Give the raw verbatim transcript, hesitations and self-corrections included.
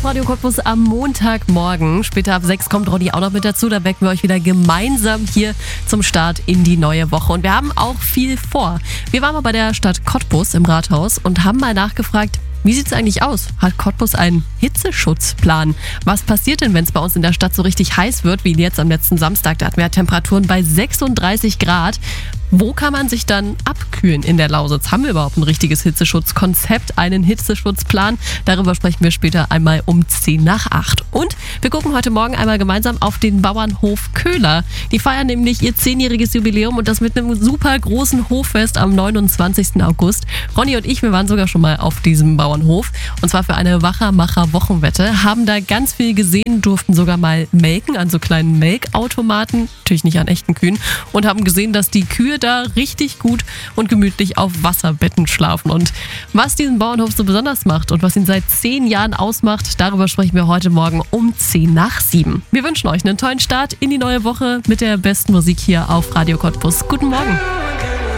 auf Radio Cottbus am Montagmorgen. Später ab sechs kommt Ronny auch noch mit dazu. Da wecken wir euch wieder gemeinsam hier zum Start in die neue Woche. Und wir haben auch viel vor. Wir waren mal bei der Stadt Cottbus im Rathaus und haben mal nachgefragt, wie sieht es eigentlich aus? Hat Cottbus einen Hitzeschutzplan? Was passiert denn, wenn es bei uns in der Stadt so richtig heiß wird, wie jetzt am letzten Samstag? Da hatten wir Temperaturen bei sechsunddreißig Grad. Wo kann man sich dann abkühlen in der Lausitz? Haben wir überhaupt ein richtiges Hitzeschutzkonzept, einen Hitzeschutzplan? Darüber sprechen wir später einmal um zehn nach acht. Und wir gucken heute Morgen einmal gemeinsam auf den Bauernhof Köhler. Die feiern nämlich ihr zehnjähriges Jubiläum und das mit einem super großen Hoffest am neunundzwanzigsten August. Ronny und ich, wir waren sogar schon mal auf diesem Bauernhof und zwar für eine Wachermacher-Wochenwette. Haben da ganz viel gesehen, durften sogar mal melken an so kleinen Melkautomaten, natürlich nicht an echten Kühen, und haben gesehen, dass die Kühe da richtig gut und gemütlich auf Wasserbetten schlafen. Und was diesen Bauernhof so besonders macht und was ihn seit zehn Jahren ausmacht, darüber sprechen wir heute Morgen um zehn nach sieben. Wir wünschen euch einen tollen Start in die neue Woche mit der besten Musik hier auf Radio Cottbus. Guten Morgen.